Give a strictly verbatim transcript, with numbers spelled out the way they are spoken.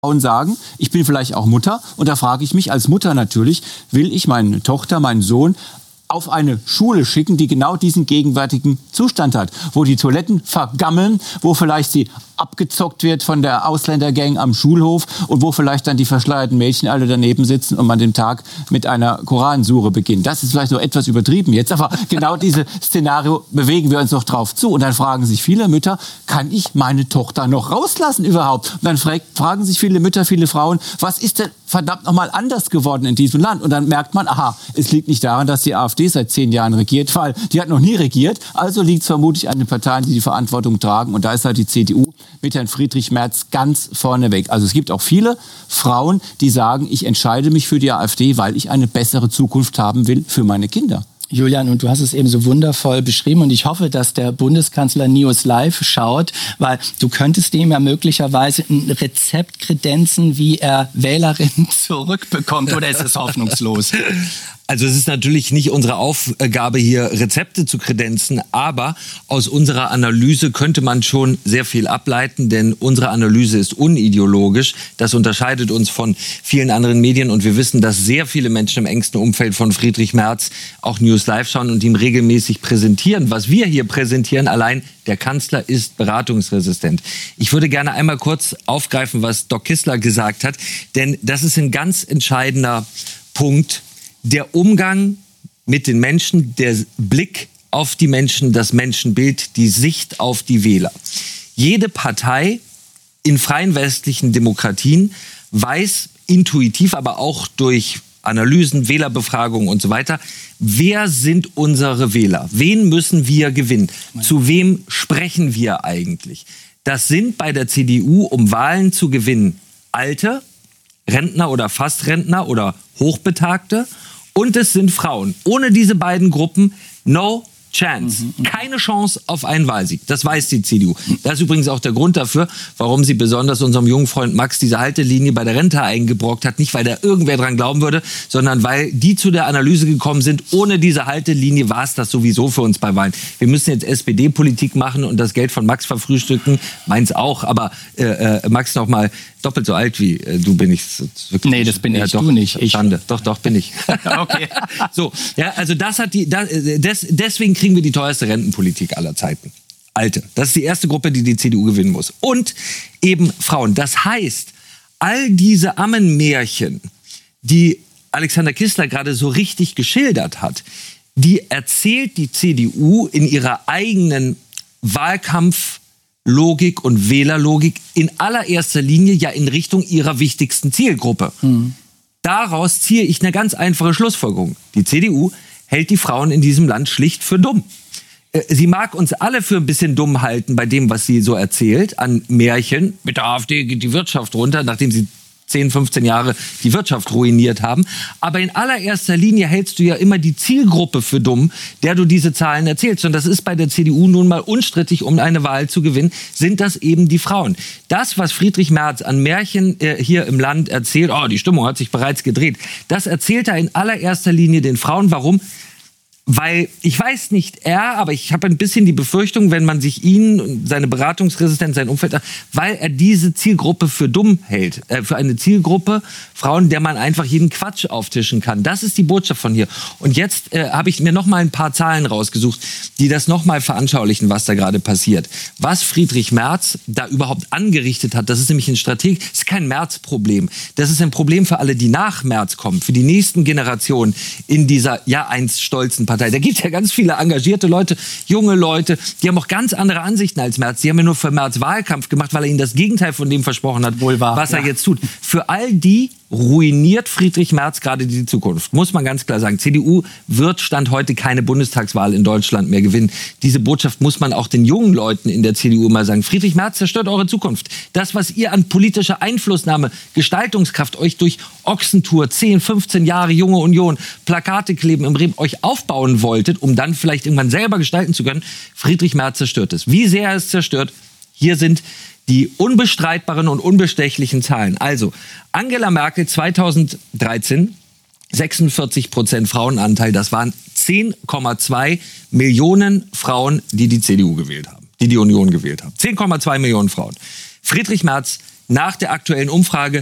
Frauen sagen, ich bin vielleicht auch Mutter und da frage ich mich als Mutter natürlich, will ich meine Tochter, meinen Sohn auf eine Schule schicken, die genau diesen gegenwärtigen Zustand hat, wo die Toiletten vergammeln, wo vielleicht sie abgezockt wird von der Ausländergang am Schulhof und wo vielleicht dann die verschleierten Mädchen alle daneben sitzen und man den Tag mit einer Koransure beginnt. Das ist vielleicht so etwas übertrieben jetzt, aber genau dieses Szenario bewegen wir uns doch drauf zu. Und dann fragen sich viele Mütter, kann ich meine Tochter noch rauslassen überhaupt? Und dann fragen sich viele Mütter, viele Frauen, was ist denn verdammt nochmal anders geworden in diesem Land? Und dann merkt man, aha, es liegt nicht daran, dass die AfD seit zehn Jahren regiert, weil die hat noch nie regiert. Also liegt es vermutlich an den Parteien, die die Verantwortung tragen. Und da ist halt die C D U mit Herrn Friedrich Merz ganz vorneweg. Also es gibt auch viele Frauen, die sagen, ich entscheide mich für die AfD, weil ich eine bessere Zukunft haben will für meine Kinder. Julian, und du hast es eben so wundervoll beschrieben und ich hoffe, dass der Bundeskanzler News Live schaut, weil du könntest dem ja möglicherweise ein Rezept kredenzen, wie er Wählerinnen zurückbekommt, oder ist es hoffnungslos? Also es ist natürlich nicht unsere Aufgabe, hier Rezepte zu kredenzen, aber aus unserer Analyse könnte man schon sehr viel ableiten, denn unsere Analyse ist unideologisch. Das unterscheidet uns von vielen anderen Medien und wir wissen, dass sehr viele Menschen im engsten Umfeld von Friedrich Merz auch News Live schauen und ihm regelmäßig präsentieren. Was wir hier präsentieren, allein der Kanzler ist beratungsresistent. Ich würde gerne einmal kurz aufgreifen, was Doc Kissler gesagt hat, denn das ist ein ganz entscheidender Punkt. Der Umgang mit den Menschen, der Blick auf die Menschen, das Menschenbild, die Sicht auf die Wähler. Jede Partei in freien westlichen Demokratien weiß intuitiv, aber auch durch Analysen, Wählerbefragungen und so weiter, wer sind unsere Wähler? Wen müssen wir gewinnen? Zu wem sprechen wir eigentlich? Das sind bei der C D U, um Wahlen zu gewinnen, Alte, Rentner oder Fastrentner oder Hochbetagte. Und es sind Frauen. Ohne diese beiden Gruppen, no chance. Keine Chance auf einen Wahlsieg. Das weiß die C D U. Das ist übrigens auch der Grund dafür, warum sie besonders unserem jungen Freund Max diese Haltelinie bei der Rente eingebrockt hat. Nicht, weil da irgendwer dran glauben würde, sondern weil die zu der Analyse gekommen sind, ohne diese Haltelinie war es das sowieso für uns bei Wahlen. Wir müssen jetzt S P D-Politik machen und das Geld von Max verfrühstücken. Meins auch, aber äh, äh, Max noch mal doppelt so alt wie äh, du bin ich. Das nee, das bin ich, ja, doch, du nicht. Ich. Schande. Doch, doch, bin ich. Okay. So, ja, also das hat die, das, des, deswegen kriegen wir die teuerste Rentenpolitik aller Zeiten. Alte. Das ist die erste Gruppe, die die C D U gewinnen muss. Und eben Frauen. Das heißt, all diese Ammenmärchen, die Alexander Kissler gerade so richtig geschildert hat, die erzählt die C D U in ihrer eigenen Wahlkampflogik und Wählerlogik in allererster Linie ja in Richtung ihrer wichtigsten Zielgruppe. Mhm. Daraus ziehe ich eine ganz einfache Schlussfolgerung. Die C D U hält die Frauen in diesem Land schlicht für dumm. Sie mag uns alle für ein bisschen dumm halten bei dem, was sie so erzählt, an Märchen. Mit der AfD geht die Wirtschaft runter, nachdem sie zehn, fünfzehn Jahre die Wirtschaft ruiniert haben. Aber in allererster Linie hältst du ja immer die Zielgruppe für dumm, der du diese Zahlen erzählst. Und das ist bei der C D U nun mal unstrittig, um eine Wahl zu gewinnen, sind das eben die Frauen. Das, was Friedrich Merz an Märchen äh, hier im Land erzählt, oh, die Stimmung hat sich bereits gedreht, das erzählt er in allererster Linie den Frauen. Warum? Weil, ich weiß nicht er, aber ich habe ein bisschen die Befürchtung, wenn man sich ihn, seine Beratungsresistenz, sein Umfeld, weil er diese Zielgruppe für dumm hält. Äh, für eine Zielgruppe Frauen, der man einfach jeden Quatsch auftischen kann. Das ist die Botschaft von hier. Und jetzt äh, habe ich mir noch mal ein paar Zahlen rausgesucht, die das noch mal veranschaulichen, was da gerade passiert. Was Friedrich Merz da überhaupt angerichtet hat, das ist nämlich ein Strateg, das ist kein Merz-Problem. Das ist ein Problem für alle, die nach Merz kommen, für die nächsten Generationen in dieser, ja, einst stolzen Partei. Da gibt es ja ganz viele engagierte Leute, junge Leute, die haben auch ganz andere Ansichten als Merz. Die haben ja nur für Merz Wahlkampf gemacht, weil er ihnen das Gegenteil von dem versprochen hat, Wohl wahr, was er ja. jetzt tut. Für all die ruiniert Friedrich Merz gerade die Zukunft. Muss man ganz klar sagen. C D U wird Stand heute keine Bundestagswahl in Deutschland mehr gewinnen. Diese Botschaft muss man auch den jungen Leuten in der C D U mal sagen. Friedrich Merz zerstört eure Zukunft. Das, was ihr an politischer Einflussnahme, Gestaltungskraft euch durch Ochsentour, zehn, fünfzehn Jahre Junge Union, Plakate kleben im Reben, euch aufbauen wolltet, um dann vielleicht irgendwann selber gestalten zu können, Friedrich Merz zerstört es. Wie sehr er es zerstört, hier sind die unbestreitbaren und unbestechlichen Zahlen. Also, Angela Merkel zweitausenddreizehn, sechsundvierzig Prozent Frauenanteil, das waren zehn Komma zwei Millionen Frauen, die die C D U gewählt haben, die die Union gewählt haben. zehn Komma zwei Millionen Frauen. Friedrich Merz nach der aktuellen Umfrage